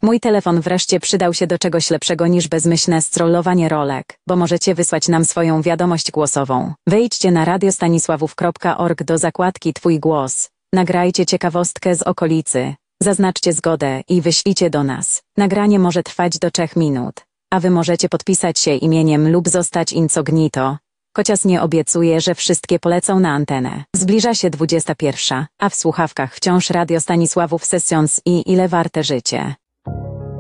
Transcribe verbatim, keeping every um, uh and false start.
Mój telefon wreszcie przydał się do czegoś lepszego niż bezmyślne scrollowanie rolek, bo możecie wysłać nam swoją wiadomość głosową. Wejdźcie na radiostanisławów kropka org do zakładki Twój głos. Nagrajcie ciekawostkę z okolicy. Zaznaczcie zgodę i wyślijcie do nas. Nagranie może trwać do trzech minut, a Wy możecie podpisać się imieniem lub zostać incognito. Chociaż nie obiecuję, że wszystkie polecą na antenę. Zbliża się dwudziesta pierwsza, a w słuchawkach wciąż Radio Stanisławów Sessions i Ile warte życie.